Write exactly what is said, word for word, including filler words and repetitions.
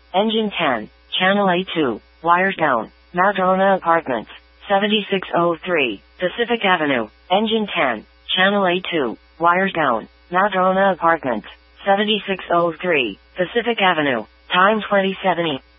Engine ten, Channel A two, wires down, Madrona Apartments, seventy-six oh three, Pacific Avenue. Engine ten, Channel A two, wires down, Madrona Apartments, seventy-six oh three, Pacific Avenue. Time twenty seventy.